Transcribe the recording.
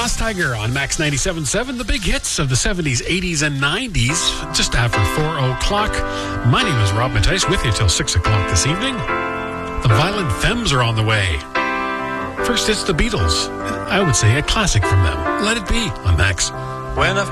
Boss Tiger on Max 97.7, the big hits of the 70s, 80s, and 90s, just after 4 o'clock. My name is Rob Mattice, with you till 6 o'clock this evening. The Violent Femmes are on the way. First, it's the Beatles. I would say a classic from them. Let It Be on Max. When I've